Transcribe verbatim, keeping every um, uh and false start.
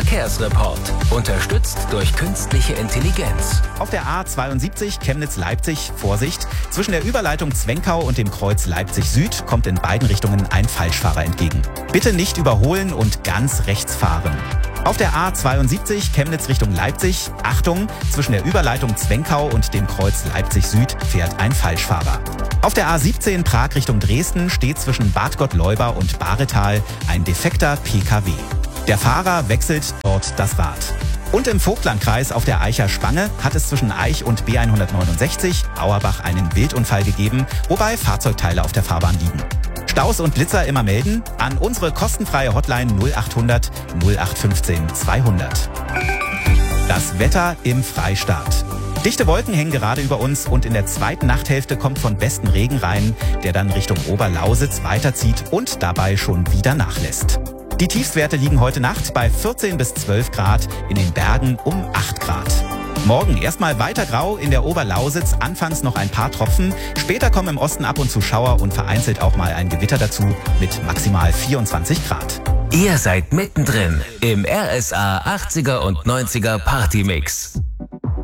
Verkehrsreport. Unterstützt durch künstliche Intelligenz. Auf der A zweiundsiebzig Chemnitz-Leipzig, Vorsicht, zwischen der Überleitung Zwenkau und dem Kreuz Leipzig Süd kommt in beiden Richtungen ein Falschfahrer entgegen. Bitte nicht überholen und ganz rechts fahren. Auf der A zweiundsiebzig Chemnitz Richtung Leipzig, Achtung, zwischen der Überleitung Zwenkau und dem Kreuz Leipzig Süd fährt ein Falschfahrer. Auf der A siebzehn Prag Richtung Dresden steht zwischen Bad Gottleuba und Baretal ein defekter P K W. Der Fahrer wechselt dort das Rad. Und im Vogtlandkreis auf der Eicher Spange hat es zwischen Eich und B hundertneunundsechzig Auerbach einen Wildunfall gegeben, wobei Fahrzeugteile auf der Fahrbahn liegen. Staus und Blitzer immer melden an unsere kostenfreie Hotline null achthundert null acht fünfzehn zweihundert. Das Wetter im Freistaat. Dichte Wolken hängen gerade über uns und in der zweiten Nachthälfte kommt von Westen Regen rein, der dann Richtung Oberlausitz weiterzieht und dabei schon wieder nachlässt. Die Tiefstwerte liegen heute Nacht bei vierzehn bis zwölf Grad, in den Bergen um acht Grad. Morgen erstmal weiter grau, in der Oberlausitz anfangs noch ein paar Tropfen, später kommen im Osten ab und zu Schauer und vereinzelt auch mal ein Gewitter dazu mit maximal vierundzwanzig Grad. Ihr seid mittendrin im R S A achtziger und neunziger Partymix.